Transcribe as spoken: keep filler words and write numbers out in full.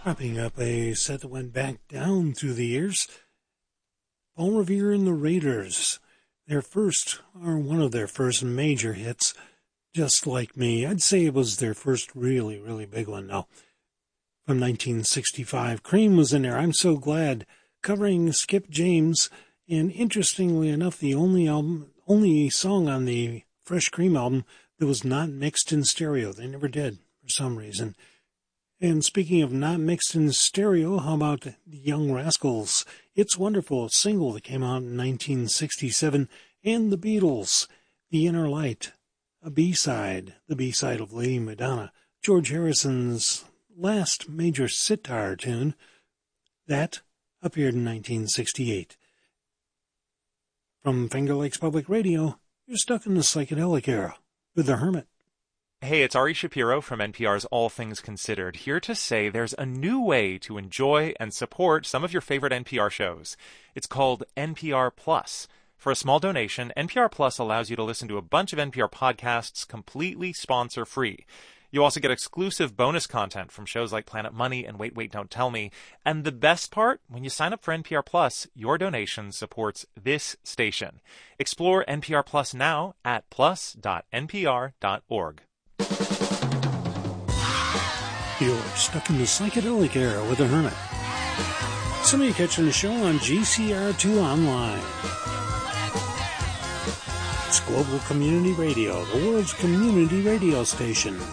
Wrapping up a set that went back down through the years. Paul Revere and the Raiders. Their first, or one of their first major hits, Just Like Me. I'd say it was their first really, really big one now. From nineteen sixty-five. Cream was in there. I'm So Glad. Covering Skip James. And interestingly enough, the only album, only song on the Fresh Cream album that was not mixed in stereo. They never did, for some reason. And speaking of not mixed in stereo, how about the Young Rascals? It's Wonderful, a single that came out in nineteen sixty-seven. And the Beatles, The Inner Light, a B-side, the B-side of Lady Madonna. George Harrison's last major sitar tune, that appeared in nineteen sixty-eight. From Finger Lakes Public Radio, you're stuck in the psychedelic era with The Hermit. Hey, it's Ari Shapiro from N P R's All Things Considered, here to say there's a new way to enjoy and support some of your favorite N P R shows. It's called N P R Plus. For a small donation, N P R Plus allows you to listen to a bunch of N P R podcasts completely sponsor-free. You also get exclusive bonus content from shows like Planet Money and Wait, Wait, Don't Tell Me. And the best part, when you sign up for N P R Plus, your donation supports this station. Explore N P R Plus now at plus dot n p r dot org. You're stuck in the psychedelic era with The Hermit. Some of you catching the show on G C R two Online. It's Global Community Radio, the world's community radio station.